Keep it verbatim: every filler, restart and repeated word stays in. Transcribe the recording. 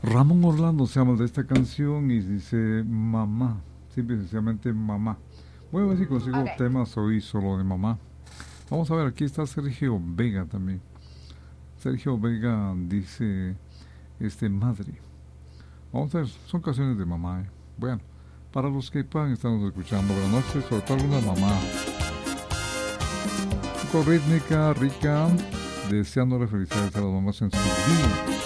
Ramón Orlando se llama de esta canción y dice mamá, simple y sencillamente mamá. Voy a ver si consigo Okay. temas hoy solo de mamá. Vamos a ver, aquí está Sergio Vega también. Sergio Vega dice, este, madre. Vamos a ver, son canciones de mamá. ¿eh? Bueno, para los que puedan estarnos escuchando, buenas noches, sobre todo alguna mamá. Un poco rítmica, rica, deseándole felicidades a las mamás en su día.